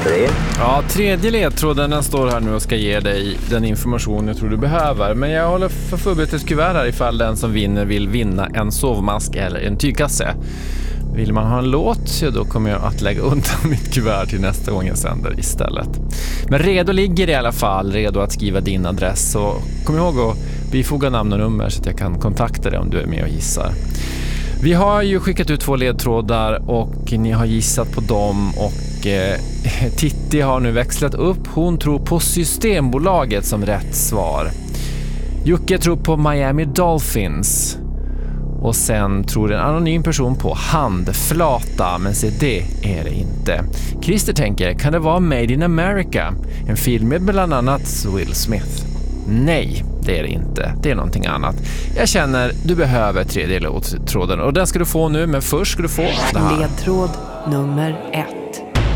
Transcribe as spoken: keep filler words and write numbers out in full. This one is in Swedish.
tre. Ja, tredje ledtråden den står här nu och ska ge dig den information jag tror du behöver. Men jag håller för förberett ett kuvert här ifall den som vinner vill vinna en sovmask eller en tygkasse. Vill man ha en låt så då kommer jag att lägga undan mitt kuvert till nästa gång jag sänder istället. Men redo ligger i alla fall, redo att skriva din adress. Så kom ihåg att bifoga namn och nummer så att jag kan kontakta dig om du är med och gissar. Vi har ju skickat ut två ledtrådar och ni har gissat på dem och eh, Titti har nu växlat upp. Hon tror på Systembolaget som rätt svar. Jocke tror på Miami Dolphins. Och sen tror en anonym person på handflata, men se det är det inte. Christer tänker, kan det vara Made in America? En film med bland annat Will Smith. Nej, det är det inte. Det är någonting annat. Jag känner, du behöver tredje ledtråden och den ska du få nu, men först ska du få det här. Ledtråd nummer ett.